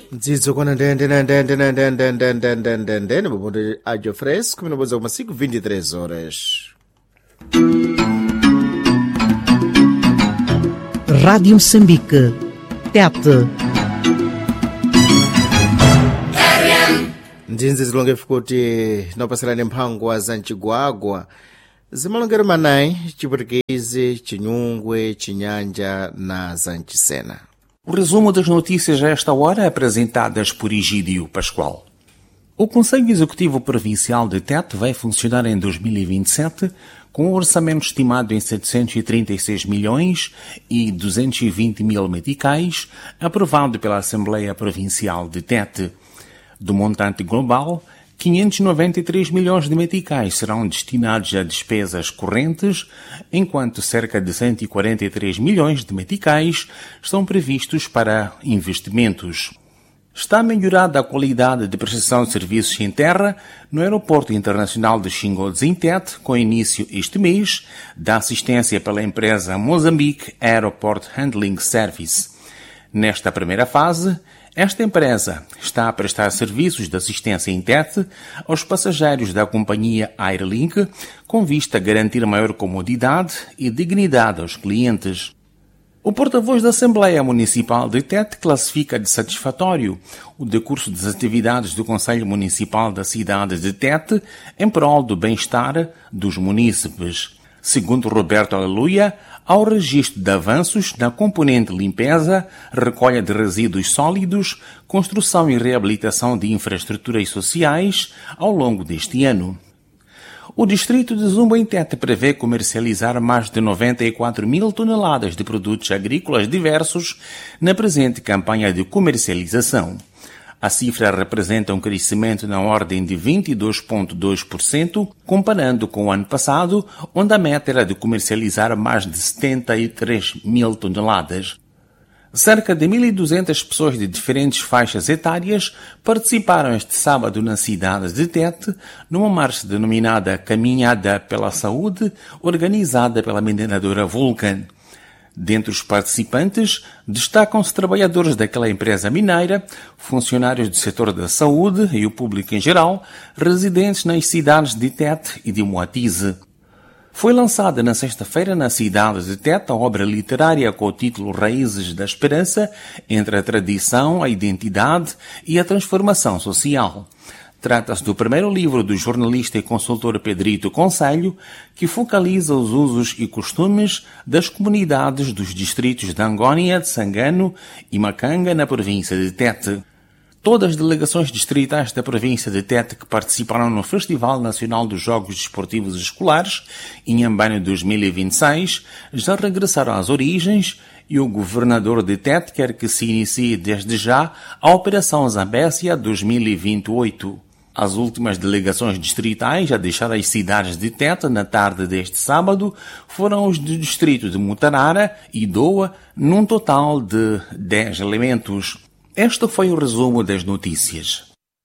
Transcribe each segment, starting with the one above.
Dzidzo kwana ndende maponto áudio fresco, minutos a 5:23 horas. Rádio Moçambique, TET. Ndzinzi zilonge kuti napasalani mphangwa za mcigwagwa zimalongero manayi ciputikezi, cinyungwe, cinyanja na za mcisena. O resumo das notícias a esta hora apresentadas por Egídio Pascoal. O Conselho Executivo Provincial de Tete vai funcionar em 2027 com um orçamento estimado em 736 milhões e 220 mil meticais, aprovado pela Assembleia Provincial de Tete. Do montante global, 593 milhões de meticais serão destinados a despesas correntes, enquanto cerca de 143 milhões de meticais estão previstos para investimentos. Está melhorada a qualidade de prestação de serviços em terra no Aeroporto Internacional de Xingodze em Tete, com início este mês da assistência pela empresa Mozambique Airport Handling Service. Nesta primeira fase, esta empresa está a prestar serviços de assistência em Tete aos passageiros da companhia Airlink, com vista a garantir maior comodidade e dignidade aos clientes. O porta-voz da Assembleia Municipal de Tete classifica de satisfatório o decurso das atividades do Conselho Municipal da cidade de Tete em prol do bem-estar dos munícipes. Segundo Roberto Aleluia, há o registro de avanços na componente limpeza, recolha de resíduos sólidos, construção e reabilitação de infraestruturas sociais ao longo deste ano. O distrito de Zumba em Tete prevê comercializar mais de 94 mil toneladas de produtos agrícolas diversos na presente campanha de comercialização. A cifra representa um crescimento na ordem de 22,2%, comparando com o ano passado, onde a meta era de comercializar mais de 73 mil toneladas. Cerca de 1.200 pessoas de diferentes faixas etárias participaram este sábado na cidade de Tete, numa marcha denominada Caminhada pela Saúde, organizada pela mineradora Vulcan. Dentre os participantes, destacam-se trabalhadores daquela empresa mineira, funcionários do setor da saúde e o público em geral, residentes nas cidades de Tete e de Moatize. Foi lançada na sexta-feira na cidade de Tete a obra literária com o título Raízes da Esperança, entre a tradição, a identidade e a transformação social. Trata-se do primeiro livro do jornalista e consultor Pedrito Conselho, que focaliza os usos e costumes das comunidades dos distritos de Angónia, de Sangano e Macanga, na província de Tete. Todas as delegações distritais da província de Tete que participaram no Festival Nacional dos Jogos Desportivos Escolares, Inhambane 2026, já regressaram às origens e o governador de Tete quer que se inicie desde já a Operação Zambésia 2028. As últimas delegações distritais a deixar as cidades de Tete na tarde deste sábado foram os do distrito de Mutarara e Doa, num total de 10 elementos. Este foi o resumo das notícias.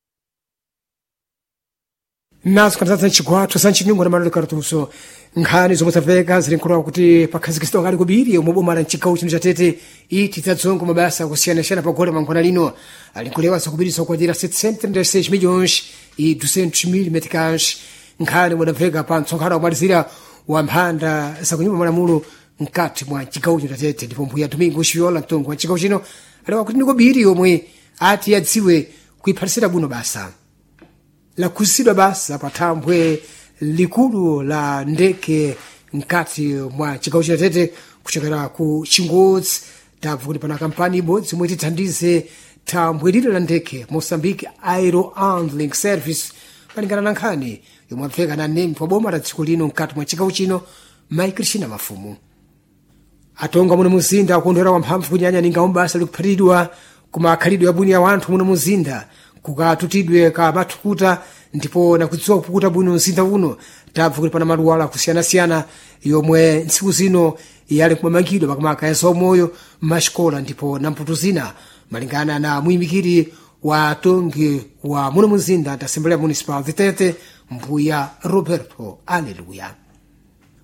nazo kana zanchigwato zanchinyungu na malolo karatuso nkhani zomwe zamveka zilinkhulwa kuti pakhazikitsidwa kali kubiri umuboma la mchigawo chino cha Tete iti tadzongo mabasa kusiyanasiyana pagole mankhwana lino alinkulewa zakubiriza kukwatira 736 milhões e 200 mil meticais nkhani mwadamveka pa mtsonkhano wamalizira wa mphanda zakunyumba malamulo mkati mwa mchigawo chino cha Tete ndipo mbuya Domingo Xiola mtongo wa mchigawo chino alewa kuti ndikubiri yomwe ati yadziwe kuiphatisira bwino basa lakusidwa basa pathambwe likulu la ndeke mkati mwa chigawo cha Tete kuchokera ku Xingodze tabva kuti pana kampani ibodzi yomwe tithandize thambwe lilo la ndeke Mozambique Aero Handling Service palingana na nkhani yomwe amveka na nembi wa boma la dziko lino mkati mwa chigawo chino Mai Cristina Mafumu atonga muno muzinda akondwera wamphamvu kunyanya ninga umbasa likuphatidwa kumakhalidwe abwino ya wanthu muno muzinda kukatutidwe ka mathukuta ndipo nakudziwa kupukuta bwino mzinda uno tabva kuti pana maluwala kusiyanasiyana yomwe ntsiku zino yali kumamangidwa pakamaka ya zaumoyo m'maxikola ndipo na mputu zina malingana na muyimikiri wa tongi wa muno muzinda da Assembleia Municipal de Tete mbuya Roberto Aleluia.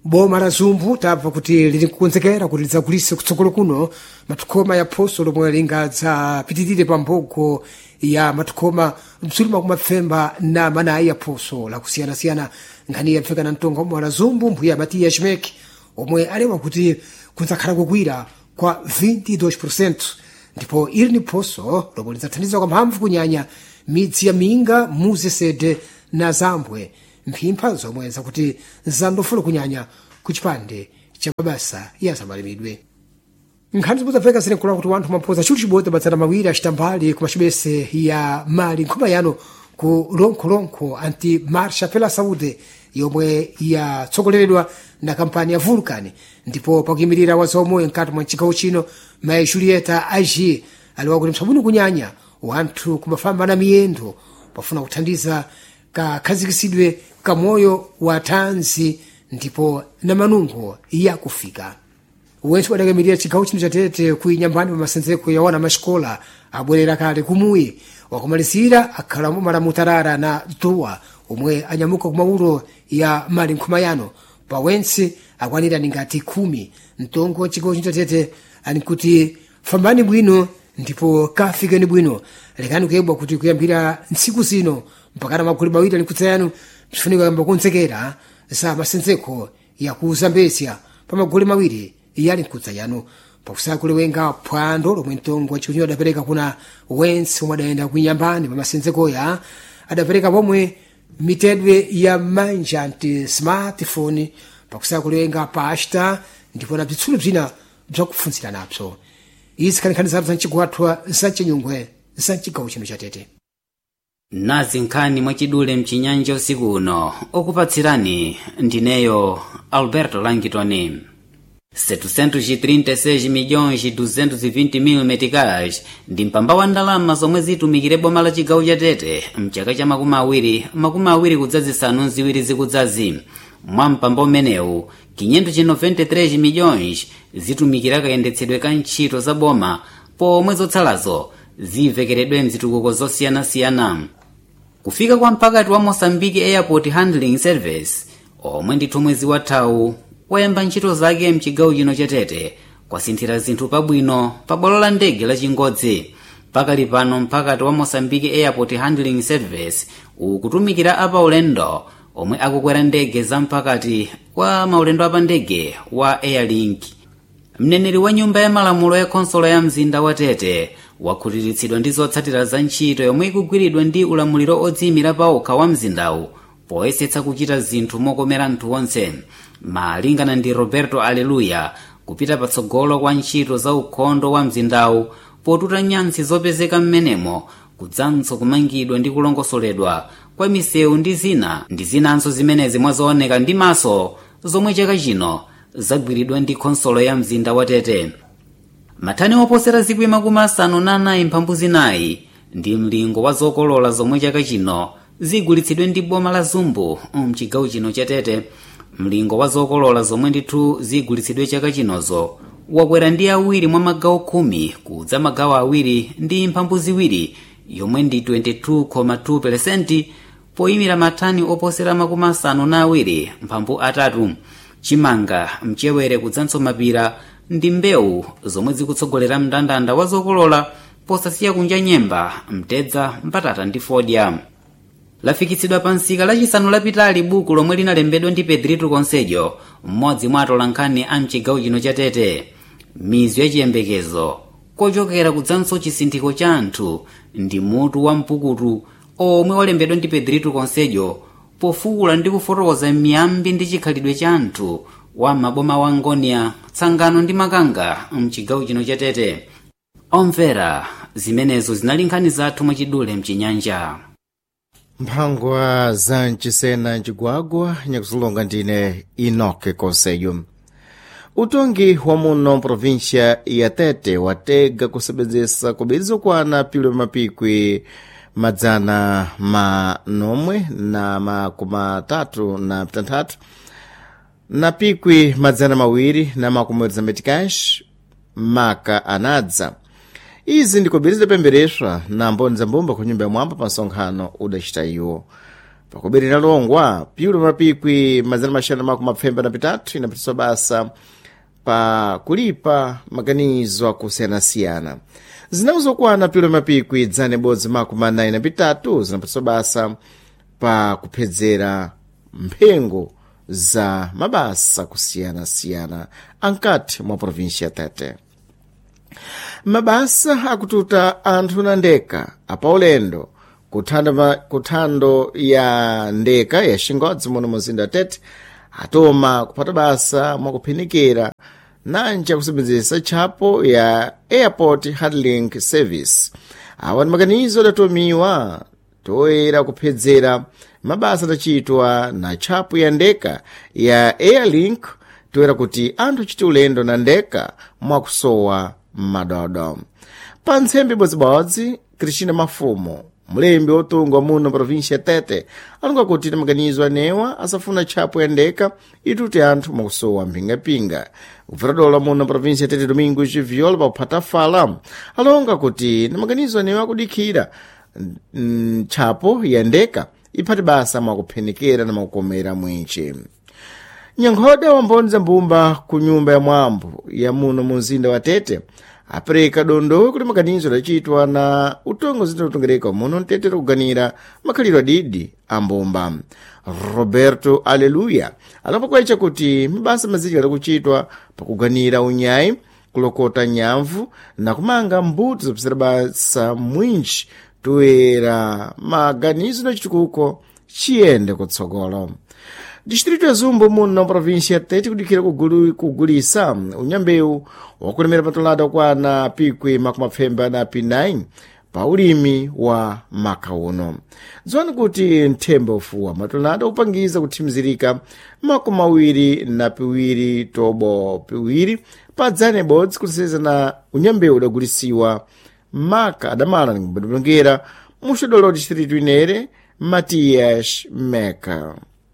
boma la Zumbu tabva kuti lili kukonzekera kuti lidzagulitse kutsogolo kuno matukhoma ya phoso lomwe lingadzapitirire pa mbogo ya matukhoma msulima kumapfemba na manayi ya phoso lakusiyanasiyana. Nkhani yamveka na mtonga omwe la Zumbu mbuya Matiya Shmek omwe alewa kuti kudzakhala kukwira kwa 22%, ndipo ili ni phoso lomwe lidzathandiza kwamphamvu kunyanya midzi ya Minga, Muzesede na Zambwe, mphimpha zomwe zakuti zandofuna kunyanya ku chipande cha mabasa ya zamalimidwe. Nkhani zibudzapveka zinenkula kuti wanthu mampoza chuli chibodza badzana mawiri achitambali ku machibese ya mali nkhoma yano ku lonkolonko anti marsha pela saúde yomwe yatsogoleredwa na kampani ya Vulcan, ndipo pakuyimirira wa zomwe mkati mwa chigawo chino Mayi Julieta Agi aliwa kuti msabuni kunyanya wanthu kumafamba na miyendo pafuna kuthandiza kakhazikisidwe ka moyo wa thanzi ndipo na manungo yakufika. Wensi wadakamirira chigawo chino cha Tete kuinyambani pa masenzeko ya wana masikola abwerera kale kumuyi wakumalizira akhala malamutarara na Dua omwe anyamuka kumaulo ya mali nkhuma yano pa wensi akwanira ngati 10. Mtongo wa chigawo chino cha Tete ani kuti fambani bwino ndipo kafikeni bwino, lekani kuyebwa kuti kuyambira ntsiku zino mpakana magulu mawiri ali kutsayanu tifunika kuyamba kukonzekera za masenzeko ya kuzambezya pa magulu mawiri yali kutsayanu pakusakulewenga phwando lomwe mtongo wa chikunyo adapereka kuna wensi omwe adayenda kuinyambani pa masenzeko ya adapereka pomwe mitedwe ya manja anti smartphone pakusakulewenga pasta ndipo na bzitsulo bzina bzakupfunzira napso. Izi nkhani zathu zanchigwathwa zanchinyungwe zanchigawo chino cha Tete. Nazi nkhani mwachidule mchinyanja usiku uno okupatsirani ndineyo Alberto Langitoni. 736 milhões e 220 mil meticais ndi mpamba wa ndalama zomwe zitumikire boma la chigawo cha Tete mchaka cha makumi awiri kudzazisanu ziwiri zikudzazi. Mwa mpamba umenewu 593 milhões zitumikira kayendetsedwe ka ntchito za boma pomwe zotsalazo zivekeredwe mzitukuko zosiyanasiyana. Kufika kwa mpakati wa Mozambique Airport Handling Service omwe ndithu mwezi wathawu wayamba ntchito zake mchigawo chino cha Tete kwasinthira zinthu pabwino pa bwalo la ndege la Chingodzi. Pakali pano mpakati wa Mozambique Airport Handling Service ukutumikira apa ulendo omwe akukwera ndege za mpakati kwa maulendo apa ndege wa Airlink. Mneneri wa nyumba ya malamulo ya konsolo ya mzinda wa Tete wakhutiritsidwa ndi zotsatira za ntchito yomwe ikugwiridwa ndi ulamuliro odziyimira paokha wa mzindawu poyesetsa kuchita zinthu mokomera anthu onse. Malingana ndi Roberto Aleluya, kupita patsogolo kwa ntchito za ukhondo wa mzindawu potuta nyansi zopezeka mmenemo kudzanso kumangidwa ndi kulongosoledwa kwa misewu ndi zinanso zimenezi mwazooneka ndi maso zomwe chaka chino zagwiridwa ndi konsolo ya mzinda wa Tete. Mathani oposera 54,000 ndi mlingo wa zokolola zomwe chaka chino zigulitsidwe ndi boma la Zumbu mchigawo chino cha Tete. Mlingo wa zokolola zomwe ndithu zigulitsidwe chaka chinozo wakwera ndi awiri mwa magawo 10 kudza magawo awiri ndi mphambu ziwiri yomwe ndi 22,2% poyimira mathani oposera 52 mphambu 3. Chimanga, mchewere kudzanso mapira ndi mbewu zomwe zikutsogolera mndandanda wa zokolola posasiya kunja nyemba, mtedza, mbatata ndi fodya. Lafikitsidwa pa nsika lachisanu lapitali buku lomwe linalembedwa ndi Pedrito Conselho, mmodzi mwa atolankhani a mchigawo chino cha Tete. Mizu ya chiyembekezo kochokera kudzanso chisinthiko cha anthu ndi mutu wa mpukutu omwe walembedwa ndi Pedrito Conselho pofuula ndi kufotokoza miyambi ndi chikhalidwe cha anthu wa maboma wa Ngonia, Tsangano ndi Makanga mchigawo chino cha Tete. Omvera, zimenezo zinali nkhani zathu mwachidule mchinyanja. Mphangwa za mchisena mchigwagwa nyakuzulonga ndine Inoke Conselho. Utongi wa muno provincia ya Tete watega kusebenzesa kubirizo kwana pilo mapikwi madzana manomwe na makumatatu na ptantatu na pikwi madzana mawiri na makumwedza metikash maka anadza. Izi ndikubiriza pembereswa na mboni za mbumba ku nyumba ya mwamba pa nsonkhano udachita iwo. pakuberera longwa pyulo mapikwi mazana mashana mako mapfemba na pitatu inapitisa basa pa kulipa maganizo akusiyana-siyana. Zinawuzokwana pyulo mapikwi dzane bodzi mako manayi na pitatu zinapitisa basa pa kuphedzera mphengo za mabasa kusiyana-siyana ankati mwa provinsia ya Tete. Mabasa akututa anthu na ndeka apa ulendo kuthando ya ndeka ya Xingodzi muno muzinda Tete atoma kupata basa mwakuphenikera nanja kusebenzesa tchapo ya Airport Handling Service. Awa ni maganizo adatomiwa toera kuphedzera mabasa adachitwa na tchapo ya ndeka ya Airlink toera kuti anthu chiti ulendo na ndeka mwakusowa madodo. Pa ntsembe bodzibodzi Cristina Mafumo, mulembi otungwa muno provinsia ya Tete, alonga kuti na maganizo anewa asafuna tchapo ya ndeka ituti anthu mwakusowa mpingapinga. Uviradola muno provinsia ya Tete Domingos Viola pa kuphata fala alonga kuti na maganizo anewa akudikira tchapo ya ndeka iphati basa mwakuphenikera na mwakukomera mwinchi. Nyankhoda wa mboni za mbumba ku nyumba ya mwambo ya muno muzinda wa Tete apereka dondo kuti maganizo adachitwa na utongo zinatongereka muno Tete kuganira makhaliro adidi a mbumba. Roberto Aleluya alapakwecha kuti mabasa mazidzi adakuchitwa pakuganira unyayi, kulokota nyamvu na kumanga mbuto zopisira basa mwinji toera maganizo na chitukuko chiyende kutsogolo. Distrito ya Zumbo muno provinsia ya Tete kudikira kugulisa unyambewu wakulemera patolada kwa na pikwi makumapfemba na P9 pa ulimi wa makauno. Zwani kuti nthembe ufuwa matolada upangiza kuthimizirika makumawiri na piwiri tobo piwiri pa dzane bodzi kutiseza na unyambewu udagulisiwa maka adamala ni mbadulongera muxodolo distrito inere Matias Meka.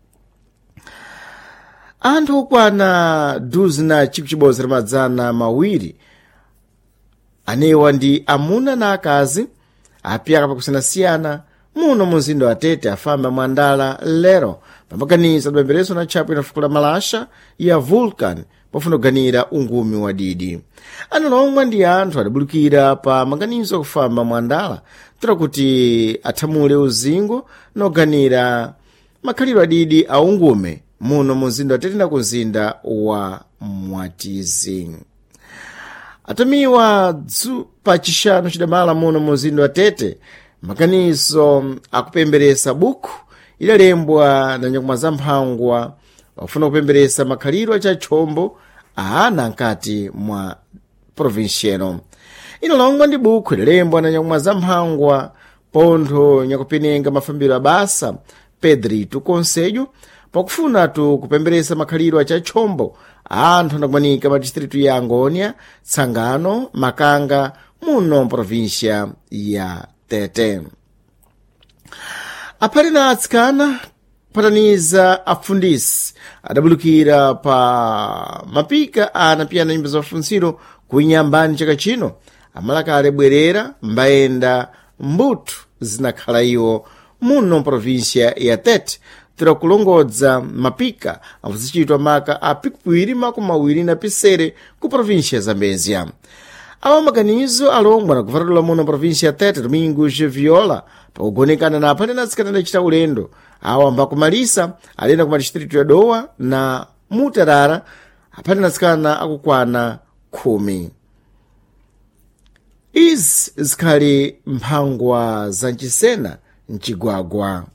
Anthu okwana duzina chikuchiboza ramadzana mawiri anewa ndi amuna na akazi apyaka pakusiyana-siyana muno muzinda wa Tete afamba mwandala lero pamakaniza adwembereso na tchapo inafukula malasha ya Vulcan pafuna kuganira ungumi wa didi. Analomwa ndi anthu adabulukira pa maganizo akufamba mwandala tira kuti athamule uzingo na kuganira makhaliro adidi a ungume muno muzinda wa Tete na kuzinda wa Mwatizi. Atamiwa pa chishanu chidamala muno muzinda wa Tete maganizo akupemberesa buku idalembwa na nyakuma za mphangwa wakufuna kupemberesa makhaliro cha chombo ana nkati mwa provinciano. Inalongwa ndi buku idalembwa na nyakuma za mphangwa pontho nyakupenenga mafambiro abasa Pedrito Conselho pakufuna kupemberesa makhaliro cha chombo anthu anakumanika madistritu ya Angônia, Tsangano, Makanga muno provincia ya Tete. Apali na atsikana pataniza afundisi adabulukira pa mapika anapiyana nyimbo za mafunsiro kuinyambani chaka chino amalakale bwerera mbayenda mbuto zinakhala iwo muno provincia ya Tete tira kulongodza mapika afuzichitwa maka a pikupwiri makumawiri na pisere ku provincia ya Zambezia. Awa maganizo alongwa na kuvaradula muno provincia ya Tete Domingos Viola pakugonekana na apane na tsikana chita ulendo awa mbakumalisa alenda kuma distrito ya Dowa na Mutarara apane na tsikana akukwana 10. Izi zikhali mphangwa za nchisena mchigwagwa.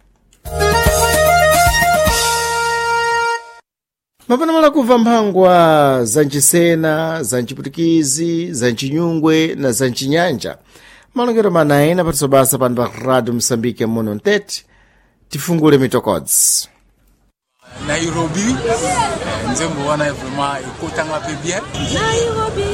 Mapana mala kuva mphangwa za nchisena, za nciputikizi, za nchinyungwe na za nchinyanja. Malongero manaena patiso basa pano pa Radio Msambike muno Tete tifungule mitokodzi. Nairobi, nzembo wana vraiment ikotanga pe bien. Nairobi.